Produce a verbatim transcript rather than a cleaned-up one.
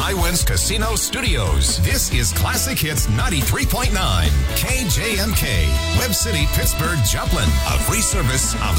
Highwinds Casino Studios. This is Classic Hits ninety-three point nine. K J M K. Web City, Pittsburgh, Joplin. A free service of